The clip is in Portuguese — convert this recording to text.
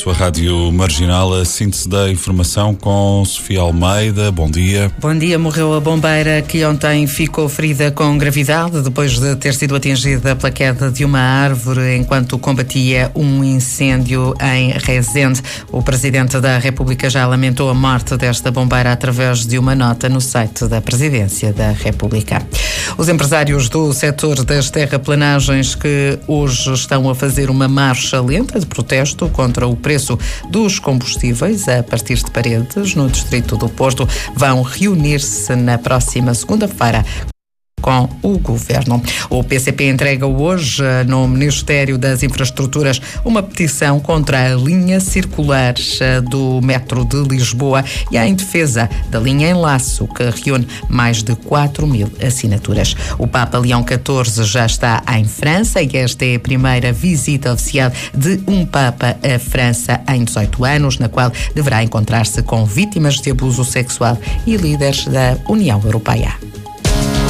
sua Rádio Marginal, a síntese da informação com Sofia Almeida. Bom dia. Bom dia. Morreu a bombeira que ontem ficou ferida com gravidade depois de ter sido atingida pela queda de uma árvore enquanto combatia um incêndio em Rezende. O Presidente da República já lamentou a morte desta bombeira através de uma nota no site da Presidência da República. Os empresários do setor das terraplanagens que hoje estão a fazer uma marcha lenta de protesto contra o preço dos combustíveis a partir de Paredes, no distrito do Porto, vão reunir-se na próxima segunda-feira com o Governo. O PCP entrega hoje no Ministério das Infraestruturas uma petição contra a linha circular do metro de Lisboa e em defesa da linha em Laço, que reúne mais de 4.000 assinaturas. O Papa Leão XIV já está em França e esta é a primeira visita oficial de um Papa à França em 18 anos, na qual deverá encontrar-se com vítimas de abuso sexual e líderes da União Europeia.